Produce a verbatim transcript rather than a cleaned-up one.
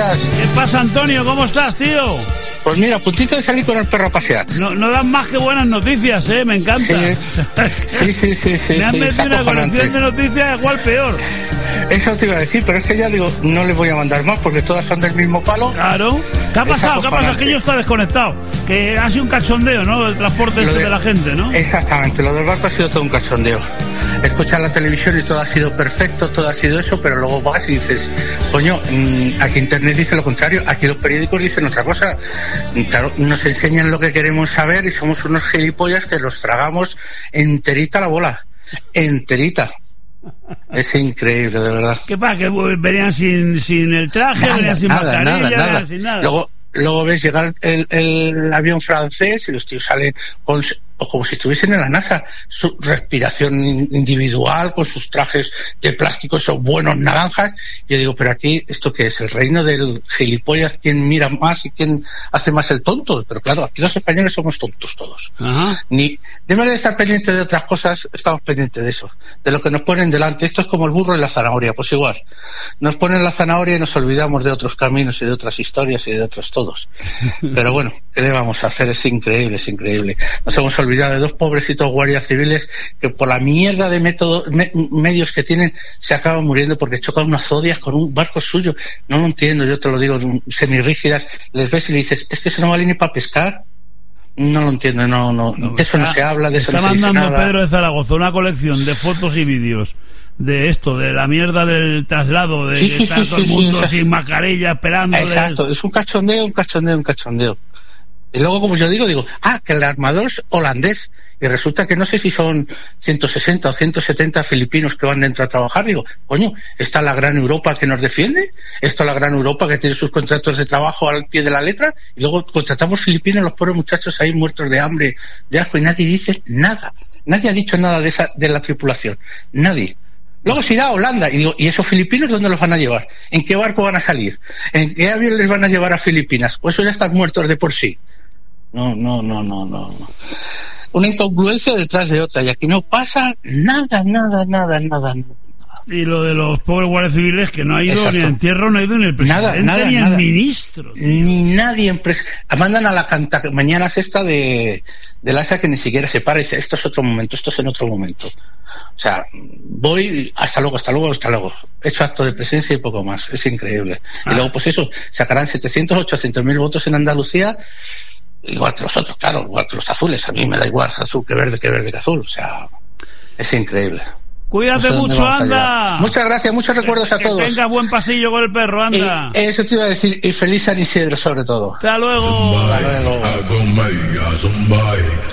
días. ¿Qué pasa, Antonio? ¿Cómo estás, tío? Pues mira, a puntito de salir con el perro a pasear. No, no dan más que buenas noticias, ¿eh? Me encanta. Sí, sí, sí, sí. Me han sí, metido una colección de noticias igual peor. Eso te iba a decir, pero es que ya digo, no les voy a mandar más porque todas son del mismo palo. Claro. ¿Qué ha pasado? ¿Qué ha pasado? Es que yo está desconectado. Que ha sido un cachondeo, ¿no? El transporte de, de la gente, ¿no? Exactamente, lo del barco ha sido todo un cachondeo. Escuchas la televisión y todo ha sido perfecto, todo ha sido eso, pero luego vas y dices, coño, aquí Internet dice lo contrario, aquí los periódicos dicen otra cosa. Claro, nos enseñan lo que queremos saber y somos unos gilipollas que los tragamos enterita la bola, enterita. Es increíble, de verdad. ¿Qué pasa? ¿Que venían sin, sin el traje, nada, venían sin nada, mascarilla, nada, nada. venían sin nada? Luego, luego ves llegar el, el avión francés y los tíos salen con, o como si estuviesen en la NASA, su respiración individual, con sus trajes de plástico, esos buenos naranjas. Yo digo, pero aquí, ¿esto qué es? ¿El reino del gilipollas? ¿Quién mira más y quién hace más el tonto? Pero claro, aquí los españoles somos tontos todos. Ajá. Ni, de vez de estar pendientes de otras cosas, estamos pendientes de eso, de lo que nos ponen delante. Esto es como el burro y la zanahoria, pues igual. Nos ponen la zanahoria y nos olvidamos de otros caminos y de otras historias y de otros todos. Pero bueno, ¿qué le vamos a hacer? Es increíble, es increíble. Nos hemos olvidado de dos pobrecitos guardias civiles que por la mierda de método, me, medios que tienen se acaban muriendo porque chocan unas zodias con un barco suyo. No lo entiendo, yo te lo digo, semirrígidas. Les ves y le dices, es que eso no vale ni para pescar. No lo entiendo, no, no, no de eso está, no se habla, de eso no se dice nada. Está mandando Pedro de Zaragoza una colección de fotos y vídeos de esto, de la mierda del traslado, de sí, que sí, está sí, todo sí, el mundo sí, sin mascarilla esperando. Exacto, es un cachondeo, un cachondeo, un cachondeo. Y luego, como yo digo, digo, ah, que el armador es holandés. Y resulta que no sé si son ciento sesenta o ciento setenta filipinos que van dentro a trabajar. Digo, coño, ¿está la gran Europa que nos defiende? ¿Está la gran Europa que tiene sus contratos de trabajo al pie de la letra? Y luego contratamos filipinos, los pobres muchachos ahí muertos de hambre, de asco, y nadie dice nada. Nadie ha dicho nada de esa, de la tripulación. Nadie. Luego se irá a Holanda y digo, ¿y esos filipinos dónde los van a llevar? ¿En qué barco van a salir? ¿En qué avión les van a llevar a Filipinas? Pues eso ya están muertos de por sí. No, no, no, no, no. Una incongruencia detrás de otra y aquí no pasa nada, nada, nada, nada. Y lo de los pobres guardias civiles que no ha ido Exacto. ni el entierro, no ha ido ni el presidente, nada, nada, ni el nada. ministro. Tío. Ni nadie. En pres- mandan a la canta mañana esta de, de la esa que ni siquiera se para y dice, esto es otro momento, esto es en otro momento. O sea, voy, hasta luego, hasta luego, hasta luego. He hecho acto de presencia y poco más. Es increíble. Ah. Y luego, pues eso, sacarán setecientos, ochocientos mil votos en Andalucía. Igual que los otros, claro, igual que los azules. A mí me da igual azul que verde, que verde que azul. O sea, es increíble. Cuídate no sé mucho, anda. Muchas gracias, muchos recuerdos que, a todos. Que tengas buen pasillo con el perro, anda. Y eso te iba a decir, y feliz San Isidro sobre todo. Hasta luego. Hasta luego.